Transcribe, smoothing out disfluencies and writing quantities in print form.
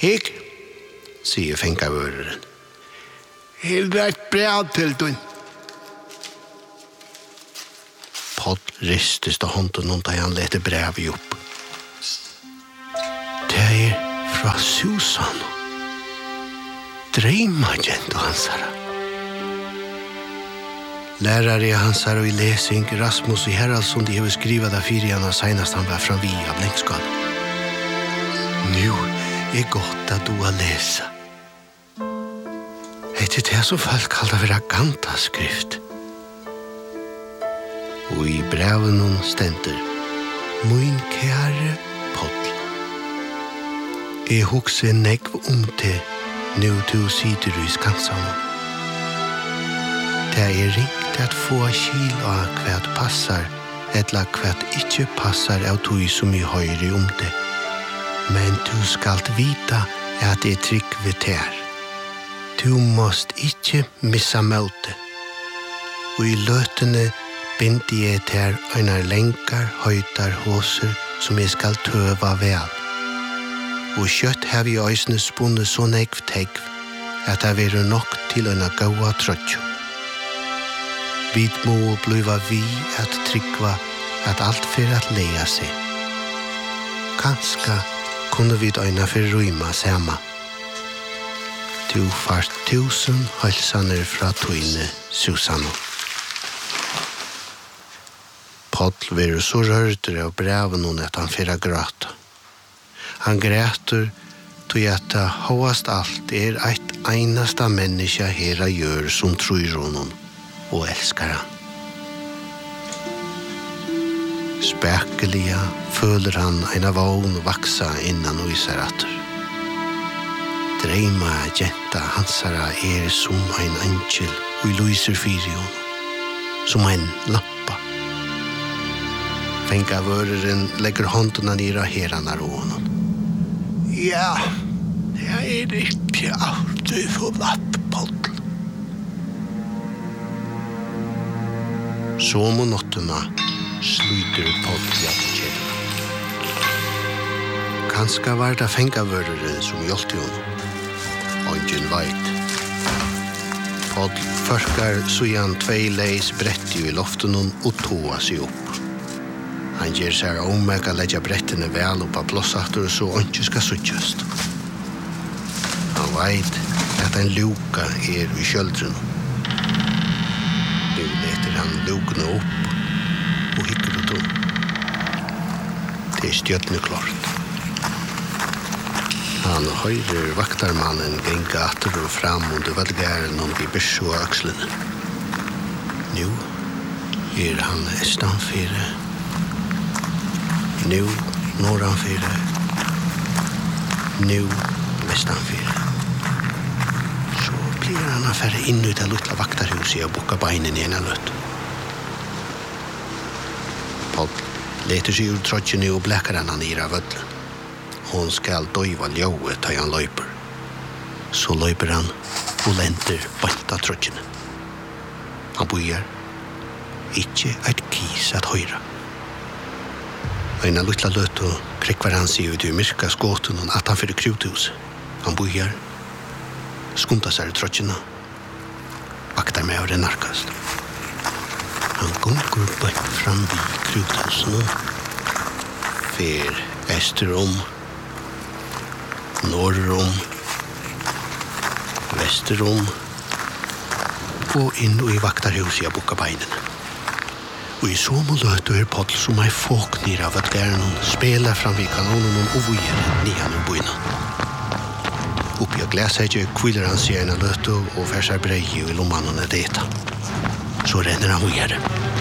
Hik, sier fengavøreren. Helt et brev til du. Paul ristes da hånden da han lette brevet opp. Det fra Susan. Dreimagent hans herre. Lærere hans herre i lesing, Rasmus i Heraldsson, de har skrivet det fire igjen og senest han var fra vi av Lengsgård. Nå godt at du har lesa. Det det som folk kallar for aganta skrift. Og i breven hon stender Min kære Paul. Jeg hukse negv til nu du sitter i skansan. Det ringt at få kil av hva passar eller hva ikke passar av tog som i høyre det. Men du skalt vita at det trygg ved ter. Du måst ikke missa møte. Og i løtene bindi jeg ter øynar lenkar, høytar, håser som jeg skal tøva vel. Og kjøtt har vi øysene spunnet så negv tegv at det vil nok til øyna gaua trøtjo. Vi må bliva vi at tryggva at alt for at leia seg. Kanska kunne vi øyna for rymma sama. Du fart 1000 halsaner fra tøyne, Susanne. Paul var så rørter av breven hun at han fyrer gråta. Han græter til at det håast alt et einasta menneske her gjør som tror honom og elskar han. Spekeliga føler han en av vogn vaksa innan og isar atter. Dreima jenta hansara som en angel og i lyser fyrion, som en lampa. Fengavøreren legger håndene nere heranar honom. Ja, det ikke alltid forlatt, Paul. Så må nottena sluter Paul hjertekjellene. Kanska var det fengavøreren som hjelpte honom. Ongen veit. Paul førkar så igjen 2 leis bretti i loften og toa seg opp. Han gjør seg omega leggja brettene vel opp av plåsatter så ongen skal suttjast. Han veit at en luka i kjöldren. Nu leter han lukene opp og hikker ut om. Det stjøtne klart. Han høyrer vaktarmannen gringa atter og fram under valgæren om de byrse og akslene. Nu han estanfire. Nu norranfire. Nu vestanfire. Så blir han affære inn ut av luttla vaktarhuset og bukka beinen i en av løtt. Paul leter seg ur trotjene og blekker han i av vødlen. Hon skal døyva ljøet da han løyper. Så løyper han og lenter bant av trotjene. Han bøyer, ikke et kis at høyra. Øyna luttla løt og krekvar han seg ut i myrka skåten og at han fyrir kruthuset. Han bøyer, skunda seg i trotjene, vaktar med av det narkast. Han gonger bant fram vid kruthuset, fer esterom, norrum, vesterum og inn i vaktarhuset av bukka beinene. Og i så må løte Paul som ei folk nere av at gæren spela fram vid kanonen og vujer nian og boina. Oppi av glæsegje kviler han seg en løte og fær seg brei i lommanen av deta. Så renner han vujer.